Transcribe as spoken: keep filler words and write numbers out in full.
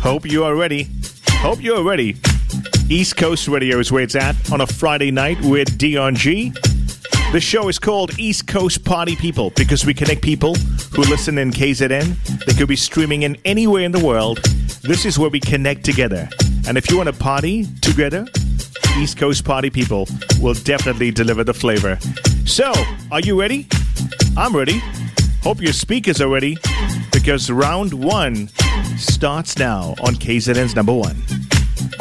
Hope you are ready. Hope you are ready. East Coast Radio is where it's at on a Friday night with Dion G. The show is called East Coast Party People because we connect people who listen in K Z N. They could be streaming in anywhere in the world. This is where we connect together. And if you want to party together, East Coast Party People will definitely deliver the flavor. So, are you ready? I'm ready. Hope your speakers are ready because round one starts now on K Z N's number one.